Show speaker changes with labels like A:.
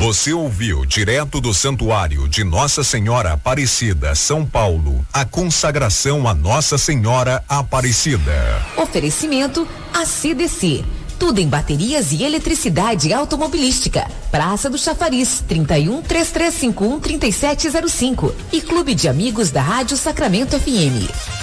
A: Você ouviu direto do Santuário de Nossa Senhora Aparecida, São Paulo, a consagração a Nossa Senhora Aparecida.
B: Oferecimento a CDC. Tudo em baterias e eletricidade automobilística. Praça do Chafariz, 31 3351 3705. E Clube de Amigos da Rádio Sacramento FM.